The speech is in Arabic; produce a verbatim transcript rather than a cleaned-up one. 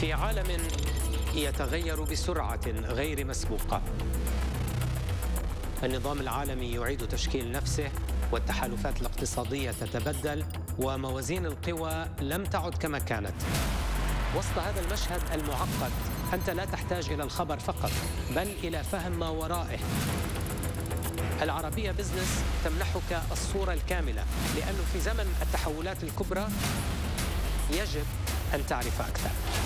في عالم يتغير بسرعة غير مسبوقة، النظام العالمي يعيد تشكيل نفسه، والتحالفات الاقتصادية تتبدل، وموازين القوى لم تعد كما كانت. وسط هذا المشهد المعقد أنت لا تحتاج إلى الخبر فقط، بل إلى فهم ما ورائه. العربية بزنس تمنحك الصورة الكاملة، لأنه في زمن التحولات الكبرى يجب أن تعرف أكثر.